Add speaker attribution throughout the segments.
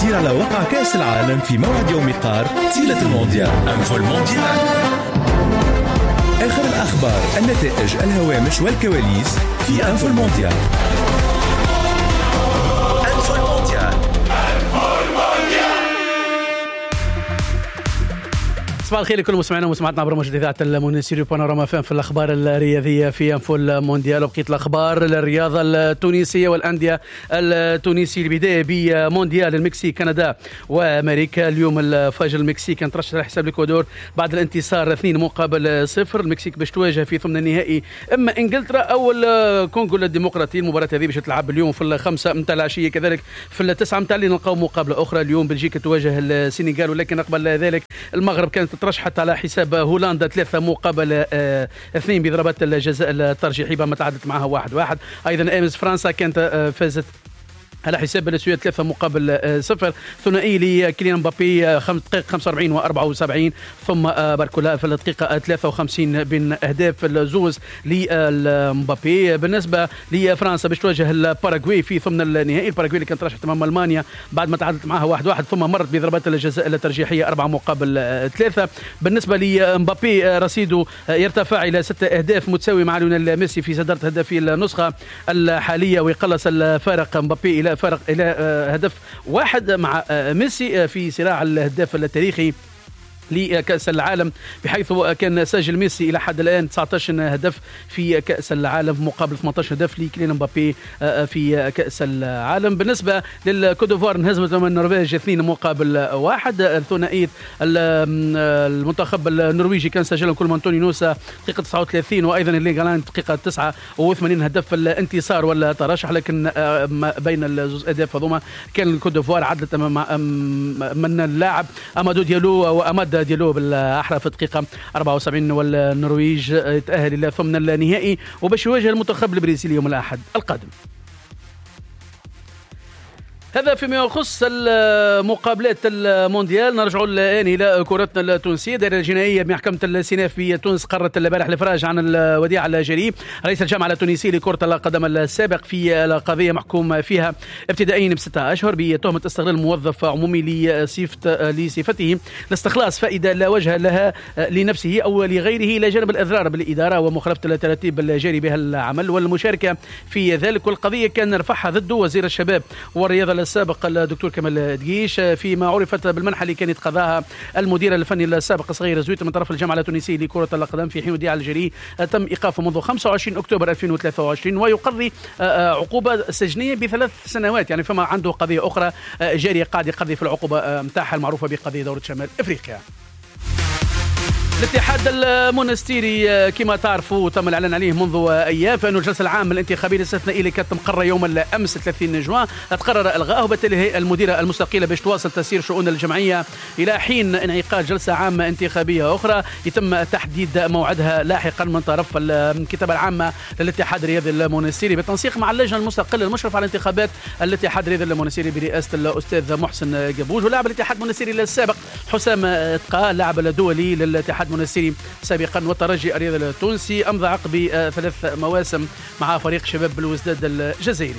Speaker 1: سير على وقع كأس العالم في موعد يوم قار طيلة المونديال. أنفو المونديال، آخر الأخبار، النتائج، الهوامش والكواليس في أنفو المونديال. أنفو المونديال.
Speaker 2: صباح الخير لكل مستمعينا ومستمعاتنا عبر موجة إذاعة المونسيريو بانوراما فان في الأخبار الرياضية في أنفو المونديال. وبقيت الأخبار الرياضة التونسية والأندية التونسية. البداية بمونديال المكسيك كندا وأمريكا. اليوم الفجر المكسيك كانت ترشح على حساب الإكوادور بعد الانتصار 2-0. المكسيك باش تواجه في ثمن النهائي إما إنجلترا أو الكونغو الديمقراطي. المباراة هذه باش تلعب اليوم في 5 متاع العشية. كذلك في 9 متاع الليل نلقاو مقابلة أخرى. اليوم بلجيكا تواجه السنغال، ولكن قبل ذلك المغرب كانت ترشحت على حساب هولندا 3-2 بضربات الجزاء الترجيحية بعد ما تعادلت معها 1-1. أيضا أمس فرنسا كانت فازت على حساب السويد 3-0. ثنائي لكيليان مبابي دقيقة 45 و74، ثم باركولا في الدقيقة 53 بين أهداف الزوز لمبابي. بالنسبة لفرنسا باش تواجه الباراغواي في ثمن النهائي. الباراغواي اللي كانت رشحت أمام ألمانيا بعد ما تعادلت معها 1-1، ثم مرت بضربات الجزاء الترجيحية 4-3. بالنسبة لمبابي رصيده يرتفع إلى 6 أهداف متساوي مع ليونيل ميسي في صدارة هدافي النسخة الحالية، ويقلص الفارق مبابي إلى هدف واحد مع ميسي في صراع الهداف التاريخي لكأس العالم، بحيث كان سجل ميسي إلى حد الآن 19 هدف في كأس العالم مقابل 18 هدف لكيليان مبابي في كأس العالم. بالنسبة للكودوفوار انهزمت من النرويج 2-1. الثنائية المنتخب النرويجي كان سجلهم كل أنطوني نوسا دقيقة 39، وأيضا الليغالان دقيقة 89 هدف الانتصار والترشح. لكن بين الزوز أهداف هذوما كان الكودوفوار عدلت من اللاعب أمادو ديالو وأماد ديالو بالأحرى في الدقيقة 74، والنرويج يتأهل إلى ثمن النهائي وباش يواجه المنتخب البرازيلي يوم الأحد القادم. هذا فيما يخص المقابلات المونديال. نرجع الآن إلى كرتنا التونسية. دائرة الجنائية بمحكمة السيناف في تونس قررت البارح الإفراج عن الوديع الجري رئيس الجامعة التونسية لكرة القدم السابق في القضية محكوم فيها ابتدائيا ب6 أشهر بتهمة استغلال موظف عمومي لصفته لاستخلاص فائدة لا وجه لها لنفسه أو لغيره إلى جانب الإضرار بالإدارة ومخالفة الترتيب الجاري بها العمل والمشاركة في ذلك. والقضية كان رفعها ضد وزير الشباب والرياضة السابق الدكتور كمال دقيش فيما عرفت بالمنحة اللي كانت قضاها المدير الفني السابق صغير زويت من طرف الجامعة التونسية لكرة القدم في حين وديع الجري تم إيقافه منذ 25 أكتوبر 2023 ويقضي عقوبة سجنية ب3 سنوات. يعني فما عنده قضية أخرى جارية قاعد يقضي في العقوبة متاعها المعروفة بقضية دورة شمال أفريقيا. الاتحاد المونستيري كما تعرفوا تم الإعلان عليه منذ أيام فإنه الجلسة العامة الانتخابية الاستثنائية اللي كانت مقررة يوم الأمس 30 جوان تقرر إلغائه، وبالتالي هي المديرة المستقلة باش تواصل تسيير شؤون الجمعية إلى حين انعقاد جلسة عامة انتخابية أخرى يتم تحديد موعدها لاحقا من طرف الكتابة العامة للاتحاد الرياضي المونستيري بالتنسيق مع اللجنة المستقلة المشرفة على انتخابات الاتحاد الرياضي المونستيري برئاسة الأستاذ محسن قبوج. ولاعب الاتحاد المونستيري السابق حسام تقا اللاعب الدولي للاتحاد المونستيري سابقا والترجي الرياضي التونسي أمضى عقب 3 مواسم مع فريق شباب بلوزداد الجزائري.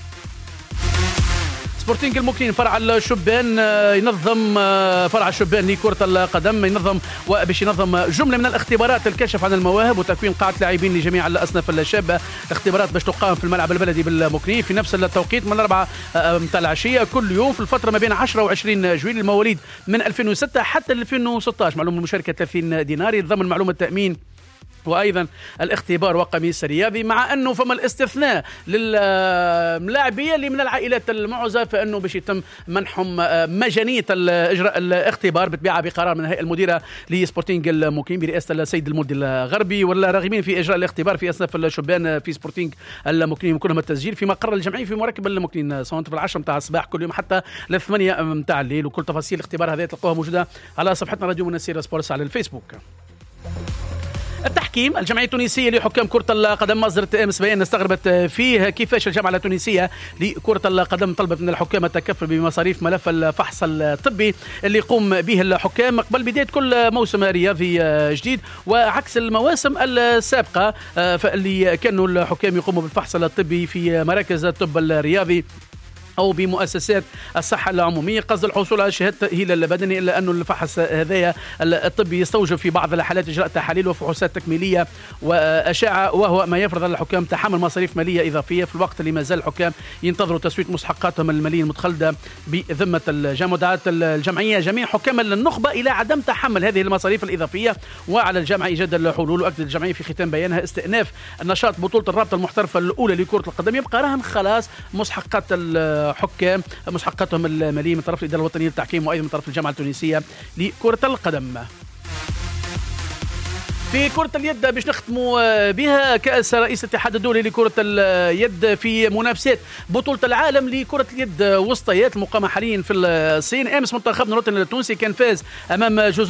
Speaker 2: سبورتينغ المكنين فرع الشبان ينظم فرع الشبان لكرة القدم ينظم وباش ينظم جملة من الاختبارات الكشف عن المواهب وتكوين قاعة لاعبين لجميع الأصناف الشابة. الاختبارات باش تقام في الملعب البلدي بالمكنين في نفس التوقيت من 4 متاع العشية كل يوم في الفترة ما بين 10 و20 جويلية المواليد من 2006 حتى 2016. معلومة المشاركة 30 دينار يتضمن معلومة التأمين وأيضا الاختبار وقميص رياضي، مع أنه فما الاستثناء للاعبية اللي من العائلات المعزة فإنه باش يتم منحهم مجانية إجراء الاختبار بالطبيعة بقرار من الهيئة المديرة لسبورتينغ المقيم برئاسة السيد المولدي الغربي. والراغبين في إجراء الاختبار في أصناف الشبان في سبورتينغ المقيم يمكنهم التسجيل في مقر الجمعية في مركب المقيم صونت في 10 متاع الصباح كل يوم حتى 8 متاع الليل. وكل تفاصيل الاختبار هذه تلقوها موجودة على صفحتنا راديو منسير سبورتس على الفيسبوك. التحكيم. الجمعية التونسية لحكام كرة القدم أصدرت أمس بيان استغربت فيه كيفاش الجامعة التونسية لكرة القدم طلبت من الحكام التكفل بمصاريف ملف الفحص الطبي اللي يقوم به الحكام قبل بداية كل موسم رياضي جديد، وعكس المواسم السابقة اللي كانوا الحكام يقوموا بالفحص الطبي في مراكز الطب الرياضي أو بمؤسسات الصحة العمومية قصد الحصول على شهادة التأهيل البدني، إلا أن الفحص هذايا الطبي يستوجب في بعض الحالات إجراء تحاليل وفحوصات تكميلية وأشعة، وهو ما يفرض على الحكام تحمل مصاريف مالية إضافية في الوقت اللي ما زال الحكام ينتظروا تسوية مستحقاتهم المالية المتخلدة بذمة الجامعة. دعت الجمعية جميع حكام النخبة إلى عدم تحمل هذه المصاريف الإضافية وعلى الجامعة إيجاد الحلول. وأكدت الجمعية في ختام بيانها استئناف النشاط بطولة الرابطة المحترفة الأولى لكرة القدم يبقى رهن خلاص مستحقات الحكام مستحقاتهم المالية من طرف الإدارة الوطنية للتحكيم وأيضا من طرف الجامعة التونسية لكرة القدم. في كرة اليد باش نختموا بها كأس رئيس الاتحاد الدولي لكرة اليد في منافسات بطولة العالم لكرة اليد وسطيات المقامة حاليا في الصين. أمس منتخبنا الوطني التونسي كان فاز أمام جزر